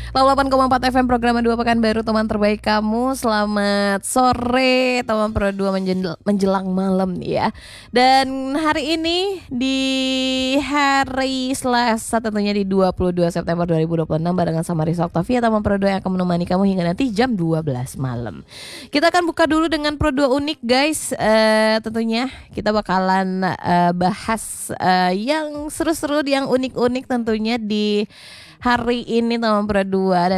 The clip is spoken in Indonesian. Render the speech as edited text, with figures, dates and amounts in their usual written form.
88,4 FM program 2 Pekanbaru, teman terbaik kamu. Selamat sore teman Pro 2 menjelang malam ya. Dan hari ini di hari Selasa tentunya di 22 September 2026 barengan sama Risa Octavia teman Pro 2 yang akan menemani kamu hingga nanti jam 12 malam. Kita akan buka dulu dengan Pro 2 unik guys. Tentunya kita bakalan bahas yang seru-seru, yang unik-unik tentunya di hari ini teman Pro 2.